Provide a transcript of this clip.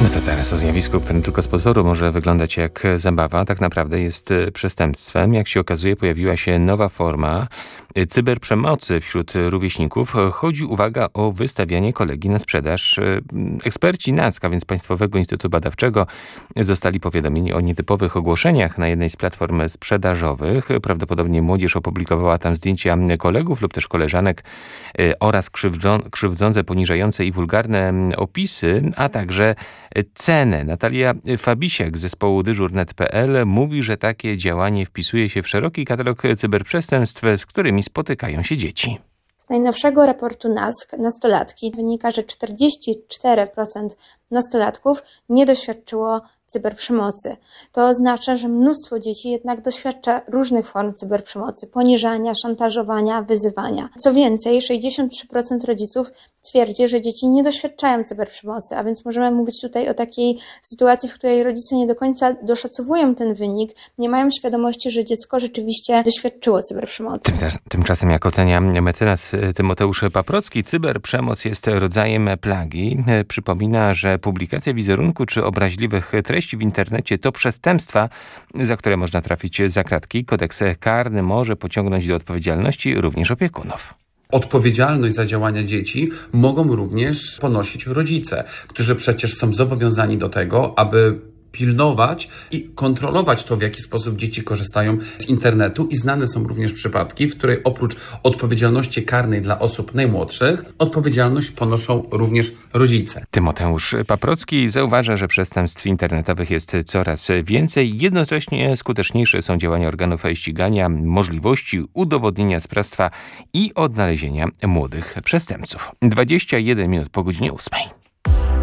No to teraz o zjawisku, które tylko z pozoru może wyglądać jak zabawa, tak naprawdę jest przestępstwem. Jak się okazuje, pojawiła się nowa forma cyberprzemocy wśród rówieśników. Chodzi, uwaga, o wystawianie kolegi na sprzedaż. Eksperci NASK, a więc Państwowego Instytutu Badawczego, zostali powiadomieni o nietypowych ogłoszeniach na jednej z platform sprzedażowych. Prawdopodobnie młodzież opublikowała tam zdjęcia kolegów lub też koleżanek oraz krzywdzące, poniżające i wulgarne opisy, a także cenę. Natalia Fabisiak z zespołu dyżurnet.pl mówi, że takie działanie wpisuje się w szeroki katalog cyberprzestępstw, z którymi spotykają się dzieci. Z najnowszego raportu NASK nastolatki wynika, że 44% nastolatków nie doświadczyło cyberprzemocy. To oznacza, że mnóstwo dzieci jednak doświadcza różnych form cyberprzemocy, poniżania, szantażowania, wyzywania. Co więcej, 63% rodziców twierdzi, że dzieci nie doświadczają cyberprzemocy, a więc możemy mówić tutaj o takiej sytuacji, w której rodzice nie do końca doszacowują ten wynik, nie mają świadomości, że dziecko rzeczywiście doświadczyło cyberprzemocy. Tymczasem, jak ocenia mecenas Tymoteusz Paprocki, cyberprzemoc jest rodzajem plagi. Przypomina, że publikacja wizerunku czy obraźliwych treści w internecie to przestępstwa, za które można trafić za kratki. Kodeks karny może pociągnąć do odpowiedzialności również opiekunów. Odpowiedzialność za działania dzieci mogą również ponosić rodzice, którzy przecież są zobowiązani do tego, aby pilnować i kontrolować to, w jaki sposób dzieci korzystają z internetu, i znane są również przypadki, w której oprócz odpowiedzialności karnej dla osób najmłodszych, odpowiedzialność ponoszą również rodzice. Tymoteusz Paprocki zauważa, że przestępstw internetowych jest coraz więcej. Jednocześnie skuteczniejsze są działania organów ścigania, możliwości udowodnienia sprawstwa i odnalezienia młodych przestępców. 21 minut po godzinie 8.